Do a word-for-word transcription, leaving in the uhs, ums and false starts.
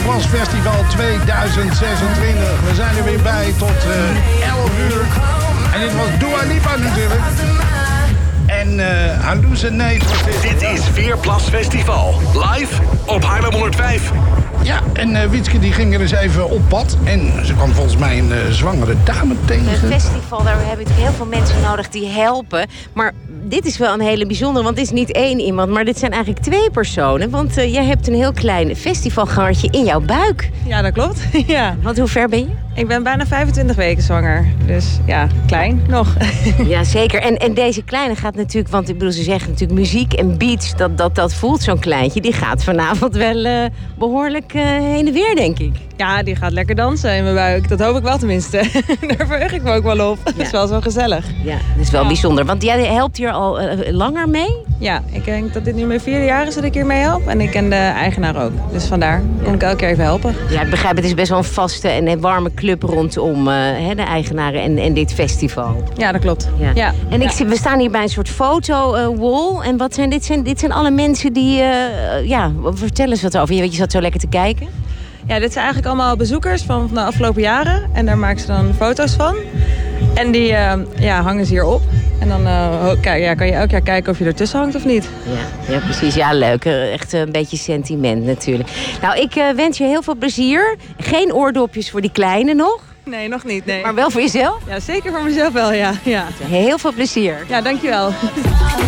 Veerplas Festival tweeduizend zesentwintig. We zijn er weer bij tot uh, elf uur. En dit was Dua Lipa natuurlijk. En uh, Hallucinate was dit. Dit is Veerplas Festival. Live op Haarlem honderdvijf. Ja, en uh, Wietske die ging er eens even op pad. En ze kwam volgens mij een uh, zwangere dame tegen. Een festival, daar heb je heel veel mensen nodig die helpen. Maar dit is wel een hele bijzondere, want dit is niet één iemand, maar dit zijn eigenlijk twee personen. Want uh, jij hebt een heel klein festivalgangertje in jouw buik. Ja, dat klopt. Ja. Want hoe ver ben je? Ik ben bijna vijfentwintig weken zwanger. Dus ja, klein nog. Ja, zeker. En, en deze kleine gaat natuurlijk, want ik bedoel, ze zeggen natuurlijk muziek en beats, dat, dat, dat voelt zo'n kleintje. Die gaat vanavond wel uh, behoorlijk uh, heen en weer, denk ik. Ja, die gaat lekker dansen in mijn buik. Dat hoop ik wel tenminste. Daar verheug ik me ook wel op. Ja. Dat is wel zo gezellig. Ja, dat is wel ja. bijzonder. Want jij helpt hier al uh, langer mee? Ja, ik denk dat dit nu mijn vierde jaar is dat ik hier mee help. En ik ken de eigenaar ook. Dus vandaar kom ik elke keer even helpen. Ja, ik begrijp, het is best wel een vaste en een warme club rondom uh, he, de eigenaren en, en dit festival. Ja, dat klopt. Ja. Ja. En ik, ja. we staan hier bij een soort foto-wall. Uh, en wat zijn dit? Zijn, dit zijn alle mensen die... Uh, ja, vertel eens wat over. Je, weet, je zat zo lekker te kijken. Ja, dit zijn eigenlijk allemaal bezoekers van de afgelopen jaren. En daar maken ze dan foto's van. En die uh, ja, hangen ze hier op. En dan uh, kijk, ja, kan je elk jaar kijken of je ertussen hangt of niet. Ja, ja precies. Ja, leuk. Echt een beetje sentiment natuurlijk. Nou, ik uh, wens je heel veel plezier. Geen oordopjes voor die kleine nog. Nee, nog niet. Nee. Maar wel voor jezelf? Ja, zeker voor mezelf wel, ja. ja. Heel veel plezier. Ja, dankjewel.